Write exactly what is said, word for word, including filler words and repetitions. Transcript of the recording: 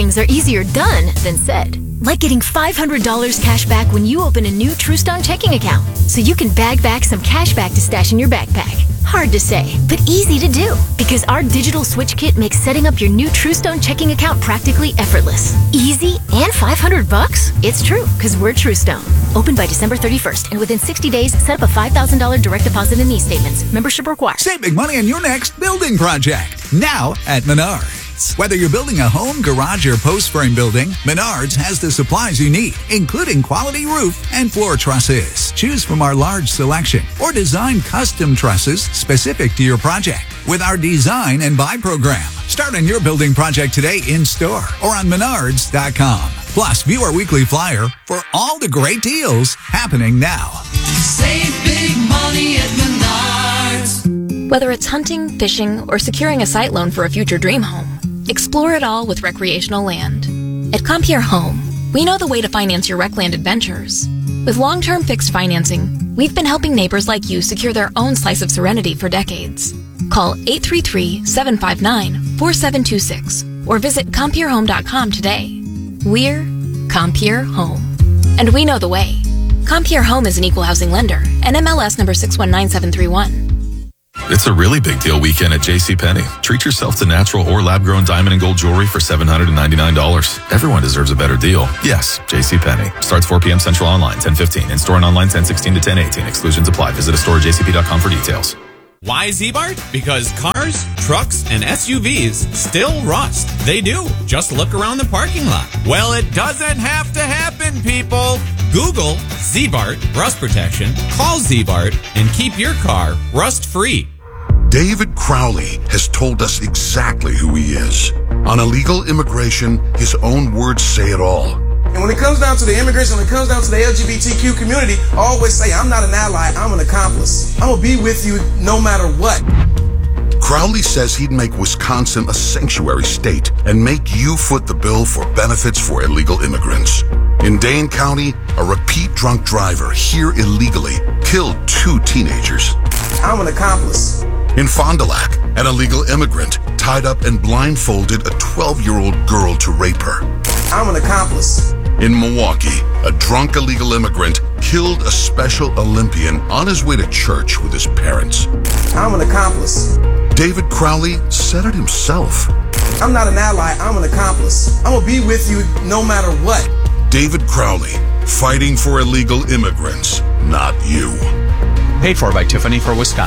things are easier done than said. Like getting five hundred dollars cash back when you open a new TrueStone checking account. So you can bag back some cash back to stash in your backpack. Hard to say, but easy to do. Because our digital switch kit makes setting up your new TrueStone checking account practically effortless. Easy and five hundred bucks? It's true, because we're TrueStone. Open by December thirty-first, and within sixty days, set up a five thousand dollars direct deposit and e-statements. Membership required. Save big money on your next building project. Now at Menards. Whether you're building a home, garage, or post frame building, Menards has the supplies you need, including quality roof and floor trusses. Choose from our large selection or design custom trusses specific to your project with our design and buy program. Start on your building project today in store or on menards dot com. Plus, view our weekly flyer for all the great deals happening now. Save big money at Menards. Whether it's hunting, fishing, or securing a site loan for a future dream home, explore it all with recreational land. At Compier Home, we know the way to finance your rec land adventures. With long-term fixed financing, we've been helping neighbors like you secure their own slice of serenity for decades. Call eight three three, seven five nine, four seven two six or visit compier home dot com today. We're Compier Home, and we know the way. Compier Home is an equal housing lender, and M L S number six one nine seven three one. It's a really big deal weekend at JCPenney. Treat yourself to natural or lab-grown diamond and gold jewelry for seven hundred ninety-nine dollars. Everyone deserves a better deal. Yes, JCPenney. Starts four p.m. Central online, ten fifteen. In-store and online, ten sixteen to ten eighteen. Exclusions apply. Visit a store at j c p dot com for details. Why Z-Bart? Because cars, trucks, and S U Vs still rust. They do. Just look around the parking lot. Well, it doesn't have to happen, people. Google Z-Bart rust protection, call Z-Bart, and keep your car rust-free. David Crowley has told us exactly who he is. On illegal immigration, his own words say it all. And when it comes down to the immigration, when it comes down to the L G B T Q community, I always say, I'm not an ally, I'm an accomplice. I'm going to be with you no matter what. Crowley says he'd make Wisconsin a sanctuary state and make you foot the bill for benefits for illegal immigrants. In Dane County, a repeat drunk driver here illegally killed two teenagers. I'm an accomplice. In Fond du Lac, an illegal immigrant tied up and blindfolded a twelve-year-old girl to rape her. I'm an accomplice. In Milwaukee, a drunk illegal immigrant killed a Special Olympian on his way to church with his parents. I'm an accomplice. David Crowley said it himself. I'm not an ally, I'm an accomplice. I'm going to be with you no matter what. David Crowley, fighting for illegal immigrants, not you. Paid for by Tiffany for Wisconsin.